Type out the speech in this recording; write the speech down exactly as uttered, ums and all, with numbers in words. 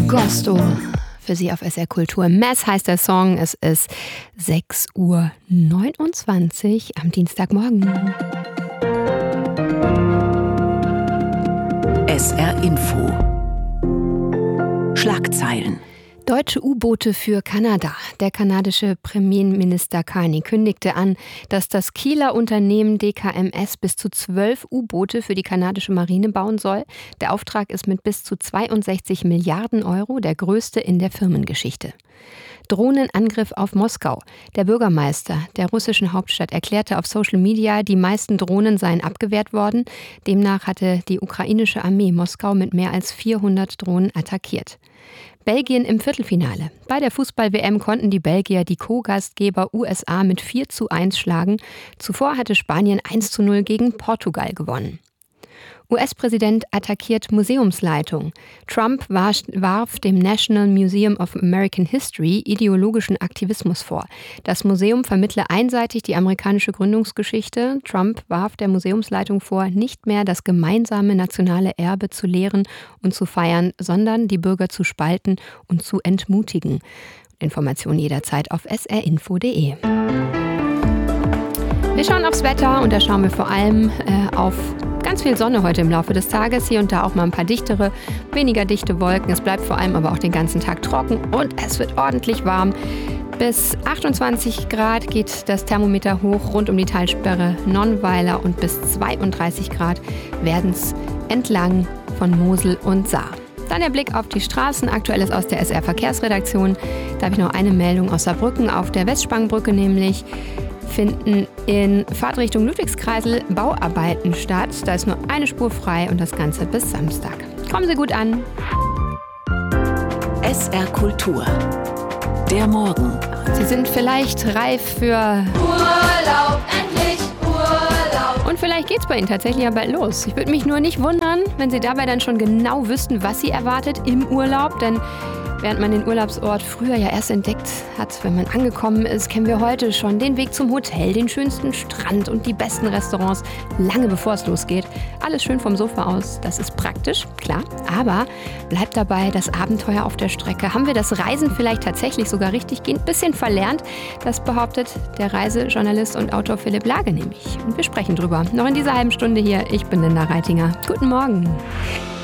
Gusto für Sie auf S R Kultur. Mess heißt der Song. Es ist sechs Uhr neunundzwanzig am Dienstagmorgen. S R Info. Schlagzeilen. Deutsche U-Boote für Kanada. Der kanadische Premierminister Carney kündigte an, dass das Kieler Unternehmen D K M S bis zu zwölf U-Boote für die kanadische Marine bauen soll. Der Auftrag ist mit bis zu zweiundsechzig Milliarden Euro der größte in der Firmengeschichte. Drohnenangriff auf Moskau. Der Bürgermeister der russischen Hauptstadt erklärte auf Social Media, die meisten Drohnen seien abgewehrt worden. Demnach hatte die ukrainische Armee Moskau mit mehr als vierhundert Drohnen attackiert. Belgien im Viertelfinale. Bei der Fußball-W M konnten die Belgier die Co-Gastgeber U S A mit vier zu eins schlagen. Zuvor hatte Spanien eins zu null gegen Portugal gewonnen. U S-Präsident attackiert Museumsleitung. Trump warf dem National Museum of American History ideologischen Aktivismus vor. Das Museum vermittle einseitig die amerikanische Gründungsgeschichte. Trump warf der Museumsleitung vor, nicht mehr das gemeinsame nationale Erbe zu lehren und zu feiern, sondern die Bürger zu spalten und zu entmutigen. Informationen jederzeit auf s r info punkt d e. Wir schauen aufs Wetter und da schauen wir vor allem äh, auf ganz viel Sonne heute im Laufe des Tages. Hier und da auch mal ein paar dichtere, weniger dichte Wolken. Es bleibt vor allem aber auch den ganzen Tag trocken und es wird ordentlich warm. Bis achtundzwanzig Grad geht das Thermometer hoch rund um die Talsperre Nonnweiler und bis zweiunddreißig Grad werden es entlang von Mosel und Saar. Dann der Blick auf die Straßen. Aktuelles aus der S R-Verkehrsredaktion. Da habe ich noch eine Meldung aus Saarbrücken auf der Westsprangbrücke, nämlich finden in Fahrtrichtung Ludwigskreisel Bauarbeiten statt. Da ist nur eine Spur frei und das Ganze bis Samstag. Kommen Sie gut an. S R Kultur. Der Morgen. Sie sind vielleicht reif für Urlaub, endlich Urlaub. Und vielleicht geht's bei Ihnen tatsächlich ja bald los. Ich würde mich nur nicht wundern, wenn Sie dabei dann schon genau wüssten, was Sie erwartet im Urlaub, denn während man den Urlaubsort früher ja erst entdeckt hat, wenn man angekommen ist, kennen wir heute schon den Weg zum Hotel, den schönsten Strand und die besten Restaurants, lange bevor es losgeht. Alles schön vom Sofa aus, das ist praktisch, klar, aber bleibt dabei das Abenteuer auf der Strecke. Haben wir das Reisen vielleicht tatsächlich sogar richtig ein bisschen verlernt? Das behauptet der Reisejournalist und Autor Philipp Lage nämlich. Und wir sprechen drüber. Noch in dieser halben Stunde hier. Ich bin Linda Reitinger. Guten Morgen.